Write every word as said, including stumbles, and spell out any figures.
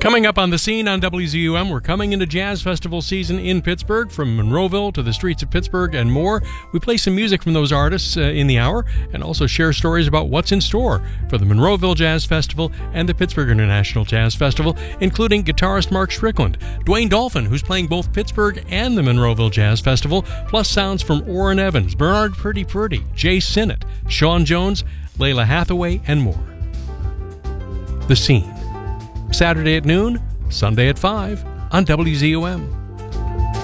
Coming up on The Scene on W Z U M, we're coming into Jazz Festival season in Pittsburgh, from Monroeville to the streets of Pittsburgh and more. We play some music from those artists uh, in the hour and also share stories about what's in store for the Monroeville Jazz Festival and the Pittsburgh International Jazz Festival, including guitarist Mark Strickland, Dwayne Dolphin, who's playing both Pittsburgh and the Monroeville Jazz Festival, plus sounds from Orrin Evans, Bernard Pretty Pretty, Jay Sinnott, Sean Jones, Layla Hathaway, and more. The Scene. Saturday at noon, Sunday at five on W Z U M.